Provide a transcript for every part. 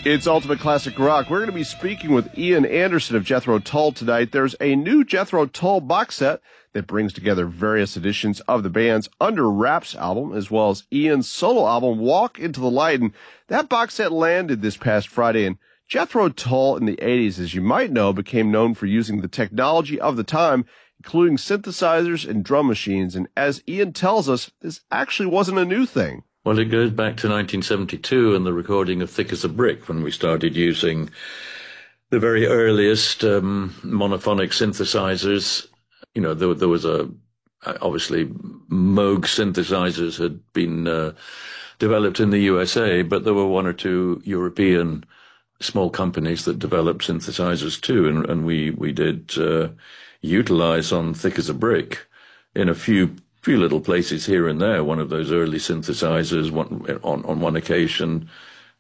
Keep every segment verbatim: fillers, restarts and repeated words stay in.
It's Ultimate Classic Rock. We're going to be speaking with Ian Anderson of Jethro Tull tonight. There's a new Jethro Tull box set that brings together various editions of the band's Under Wraps album, as well as Ian's solo album, Walk Into the Light. And that box set landed this past Friday, and Jethro Tull in the eighties, as you might know, became known for using the technology of the time, including synthesizers and drum machines. And as Ian tells us, this actually wasn't a new thing. Well, it goes back to nineteen seventy-two and the recording of Thick as a Brick, when we started using the very earliest um, monophonic synthesizers. You know, there, there was a, obviously, Moog synthesizers had been uh, developed in the U S A, but there were one or two European small companies that developed synthesizers too, and, and we, we did uh, utilize on Thick as a Brick in a few few little places here and there, one of those early synthesizers one, on, on one occasion,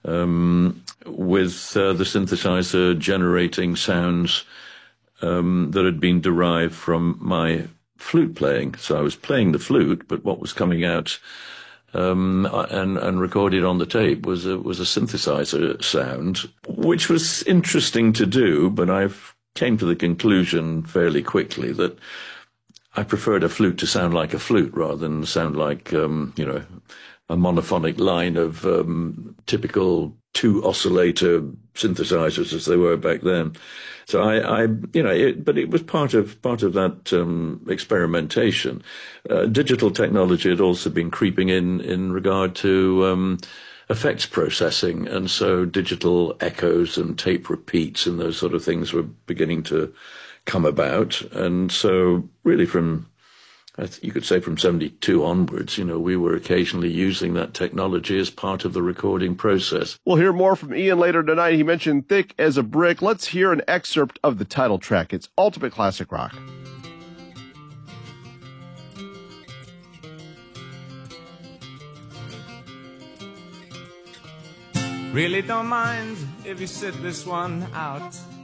um, with uh, the synthesizer generating sounds um, that had been derived from my flute playing. So I was playing the flute, but what was coming out um, and, and recorded on the tape was a, was a synthesizer sound, which was interesting to do, but I've came to the conclusion fairly quickly that I preferred a flute to sound like a flute rather than sound like, um, you know, a monophonic line of um, typical two oscillator synthesizers as they were back then. So I, I you know, it, but it was part of part of that um, experimentation. Uh, digital technology had also been creeping in in regard to um, effects processing, and so digital echoes and tape repeats and those sort of things were beginning to come about. And so really from, you could say from seventy-two onwards, you know, we were occasionally using that technology as part of the recording process. We'll hear more from Ian later tonight. He mentioned Thick as a Brick. Let's hear an excerpt of the title track. It's Ultimate Classic Rock. Really don't mind if you sit this one out.